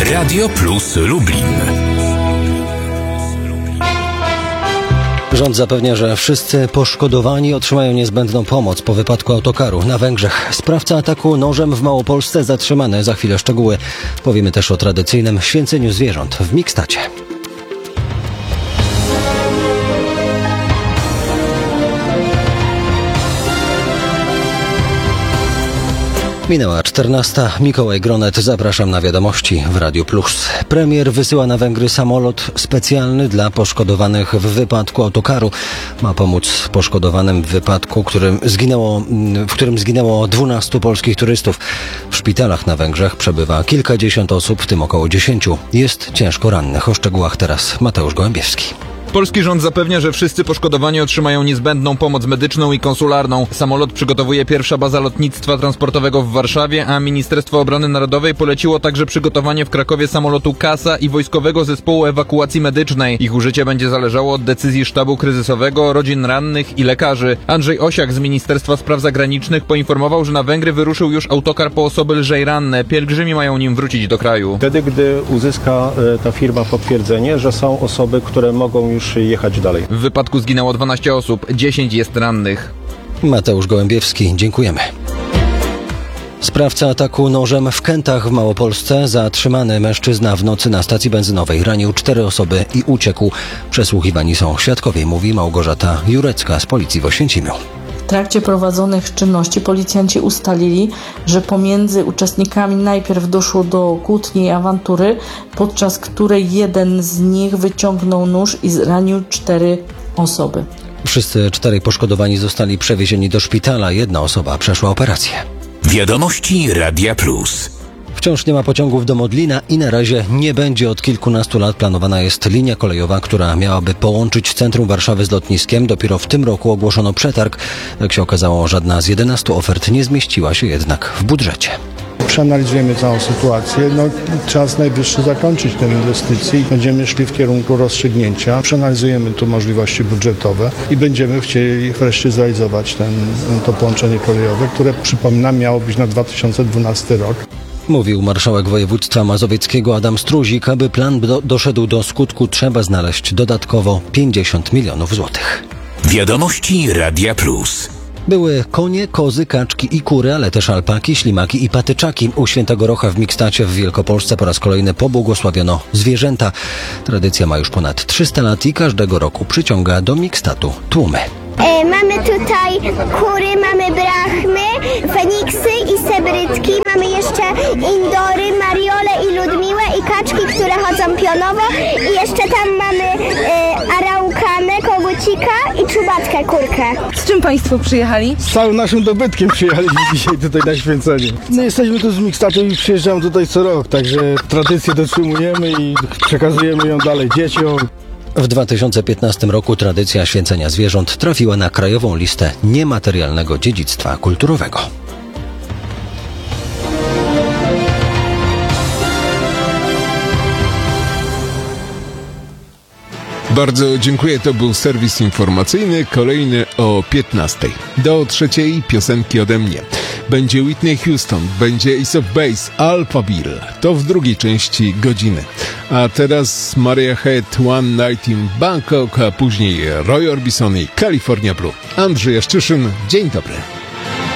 Radio Plus Lublin. Rząd zapewnia, że wszyscy poszkodowani otrzymają niezbędną pomoc po wypadku autokaru na Węgrzech. Sprawca ataku nożem w Małopolsce zatrzymany. Za chwilę szczegóły. Powiemy też o tradycyjnym święceniu zwierząt w Mikstacie. Minęła 14. Mikołaj Gronet. Zapraszam na wiadomości w Radiu Plus. Premier wysyła na Węgry samolot specjalny dla poszkodowanych w wypadku autokaru. Ma pomóc poszkodowanym w wypadku, w którym zginęło 12 polskich turystów. W szpitalach na Węgrzech przebywa kilkadziesiąt osób, w tym około 10 jest ciężko rannych. O szczegółach teraz Mateusz Gołębiewski. Polski rząd zapewnia, że wszyscy poszkodowani otrzymają niezbędną pomoc medyczną i konsularną. Samolot przygotowuje pierwsza baza lotnictwa transportowego w Warszawie, a Ministerstwo Obrony Narodowej poleciło także przygotowanie w Krakowie samolotu KASA i Wojskowego Zespołu Ewakuacji Medycznej. Ich użycie będzie zależało od decyzji sztabu kryzysowego, rodzin rannych i lekarzy. Andrzej Osiak z Ministerstwa Spraw Zagranicznych poinformował, że na Węgry wyruszył już autokar po osoby lżej ranne. Pielgrzymi mają nim wrócić do kraju. Wtedy, gdy uzyska ta firma potwierdzenie, że są osoby, które mogą już jechać dalej. W wypadku zginęło 12 osób, 10 jest rannych. Mateusz Gołębiewski, dziękujemy. Sprawca ataku nożem w Kętach w Małopolsce zatrzymany. Mężczyzna w nocy na stacji benzynowej ranił 4 osoby i uciekł. Przesłuchiwani są świadkowie, mówi Małgorzata Jurecka z Policji w Oświęcimiu. W trakcie prowadzonych czynności policjanci ustalili, że pomiędzy uczestnikami najpierw doszło do kłótni i awantury, podczas której jeden z nich wyciągnął nóż i zranił 4 osoby. Wszyscy 4 poszkodowani zostali przewiezieni do szpitala. 1 osoba przeszła operację. Wiadomości Radia Plus. Wciąż nie ma pociągów do Modlina i na razie nie będzie. Od kilkunastu lat planowana jest linia kolejowa, która miałaby połączyć centrum Warszawy z lotniskiem. Dopiero w tym roku ogłoszono przetarg. Jak się okazało, żadna z 11 ofert nie zmieściła się jednak w budżecie. Przeanalizujemy całą sytuację. Czas najwyższy zakończyć tę inwestycję i będziemy szli w kierunku rozstrzygnięcia. Przeanalizujemy tu możliwości budżetowe i będziemy chcieli wreszcie zrealizować to połączenie kolejowe, które, przypominam, miało być na 2012 rok. Mówił marszałek województwa mazowieckiego Adam Struzik. Aby plan doszedł do skutku, trzeba znaleźć dodatkowo 50 milionów złotych. Wiadomości Radia Plus. Były konie, kozy, kaczki i kury, ale też alpaki, ślimaki i patyczaki. U Świętego Rocha w Mikstacie w Wielkopolsce po raz kolejny pobłogosławiono zwierzęta. Tradycja ma już ponad 300 lat i każdego roku przyciąga do Mikstatu tłumy. Mamy tutaj kury, mamy brachmy, feniksy i sebrytki, mamy jeszcze indory, mariole i ludmiłę i kaczki, które chodzą pionowo i jeszcze tam mamy araukanę, kogucika i czubatkę, kurkę. Z czym Państwo przyjechali? Z całym naszym dobytkiem przyjechaliśmy dzisiaj tutaj na święcenie. Jesteśmy tu z Mikstatu i przyjeżdżamy tutaj co rok, także tradycję dotrzymujemy i przekazujemy ją dalej dzieciom. W 2015 roku tradycja święcenia zwierząt trafiła na krajową listę niematerialnego dziedzictwa kulturowego. Bardzo dziękuję, to był serwis informacyjny, kolejny o 15:00. Do 3:00 piosenki ode mnie. Będzie Whitney Houston, będzie Ace of Base, Alphaville. To w drugiej części godziny. A teraz Maria Head, One Night in Bangkok, a później Roy Orbison i California Blue. Andrzej Jaszczyszyn, dzień dobry.